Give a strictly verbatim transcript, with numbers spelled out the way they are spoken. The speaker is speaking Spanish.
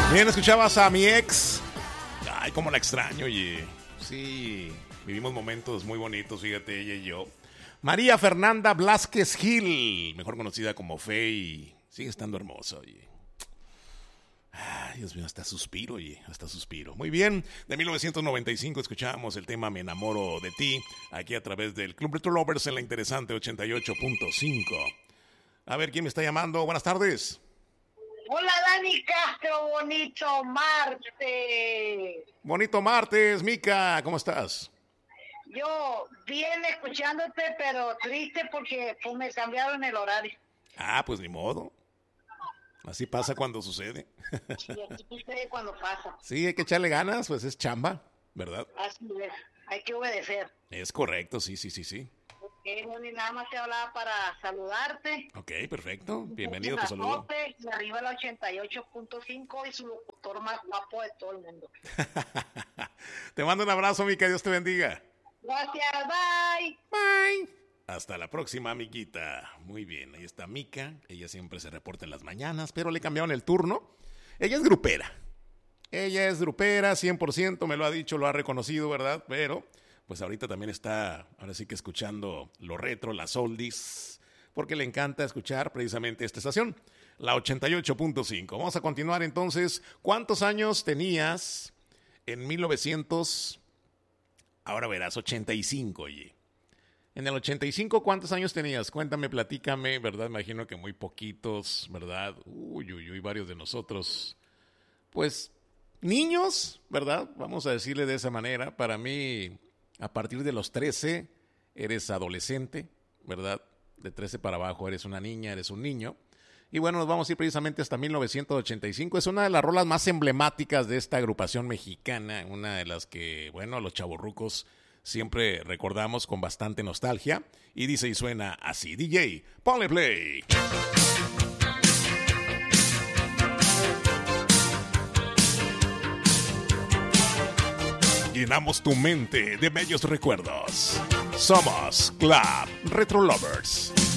Bien, escuchabas a mi ex. Ay, cómo la extraño, oye. Sí, vivimos momentos muy bonitos, fíjate, ella y yo. María Fernanda Blázquez Gil, mejor conocida como Fey, sigue estando hermosa, oye. Ay, Dios mío, hasta suspiro, oye, hasta suspiro. Muy bien, de mil novecientos noventa y cinco escuchamos el tema Me enamoro de ti, aquí a través del Club Retro Lovers en la interesante ochenta y ocho punto cinco. A ver, ¿quién me está llamando? Buenas tardes. Hola, Dani Castro, bonito martes. Bonito martes, Mica, ¿cómo estás? Yo bien escuchándote, pero triste porque pues, me cambiaron el horario. Ah, pues ni modo. Así pasa cuando sucede. Sí, así sucede cuando pasa. Sí, hay que echarle ganas, pues es chamba, ¿verdad? Así es, hay que obedecer. Es correcto, sí, sí, sí, sí. Ok, bueno, y nada más te hablaba para saludarte. Ok, perfecto. Bienvenido, te saludo. Y arriba la ochenta y ocho punto cinco y su locutor más guapo de todo el mundo. Te mando un abrazo, Mica, Dios te bendiga. Gracias, bye. Bye. Hasta la próxima, amiguita. Muy bien, ahí está Mica. Ella siempre se reporta en las mañanas, pero le cambiaron el turno. Ella es grupera. Ella es grupera, cien por ciento, me lo ha dicho, lo ha reconocido, ¿verdad? Pero, pues ahorita también está, ahora sí que escuchando lo retro, las oldies, porque le encanta escuchar precisamente esta estación, la ochenta y ocho punto cinco. Vamos a continuar entonces. ¿Cuántos años tenías en mil novecientos? Ahora verás, ochenta y cinco, oye. En el ochenta y cinco, ¿cuántos años tenías? Cuéntame, platícame, ¿verdad? Imagino que muy poquitos, ¿verdad? Uy, uy, uy, varios de nosotros. Pues, niños, ¿verdad? Vamos a decirle de esa manera. Para mí, a partir de los trece, eres adolescente, ¿verdad? De trece para abajo eres una niña, eres un niño. Y bueno, nos vamos a ir precisamente hasta mil novecientos ochenta y cinco. Es una de las rolas más emblemáticas de esta agrupación mexicana. Una de las que, bueno, los chavorrucos siempre recordamos con bastante nostalgia. Y dice y suena así. D J, ponle play. Llenamos tu mente de bellos recuerdos. Somos Club Retro Lovers.